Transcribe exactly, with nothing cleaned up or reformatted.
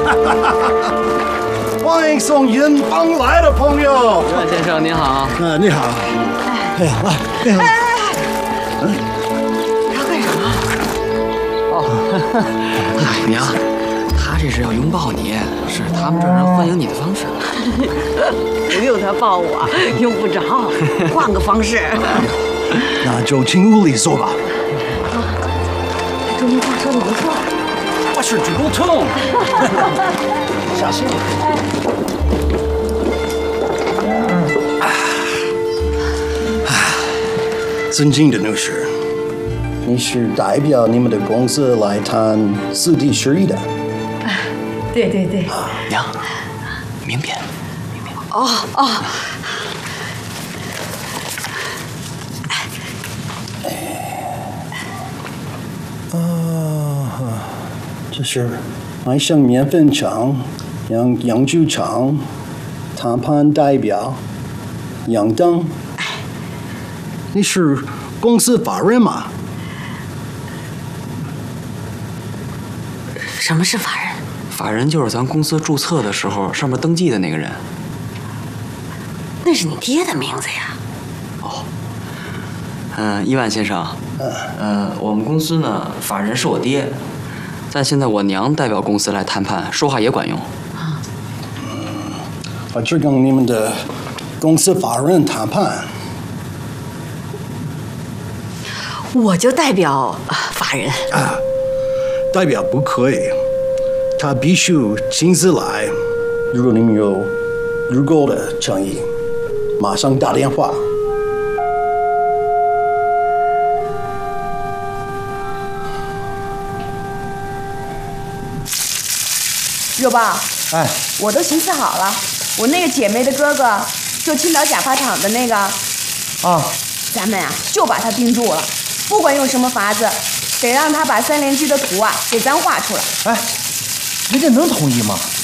欢迎从远方来的朋友。 阮先生您好。 呃，你好。哎呀，来，你好。 嗯，要干什么？ 哦，哎娘，他这是要拥抱你，是他们这儿人欢迎你的方式。 不用他抱我，用不着，换个方式。 那就进屋里坐吧。 这句话说的不错。 我是主动。 小心。尊敬的女士，你是代表你们的公司来谈四 D 协议的？ 对对对。 娘，名片。名片。 哦哦。 啊，这是爱上面粉厂、养养猪场、谈判代表、杨登。你是公司法人吗？ 什么是法人？ 法人就是咱公司注册的时候上面登记的那个人。 那是你爹的名字呀。 哦。嗯，伊万先生。呃，我们公司呢，法人是我爹，但现在我娘代表公司来谈判，说话也管用。 啊。 嗯，我只跟你们的公司法人谈判。 我就代表法人啊，代表不可以，他必须亲自来。如果你们有足够的诚意，马上打电话。 热爸， 哎， 我都寻思好了，我那个姐妹的哥哥，做青岛假发厂的那个， 啊， 咱们呀就把他盯住了。不管用什么法子，得让他把三联居的图啊给咱画出来。 哎，人家能同意吗？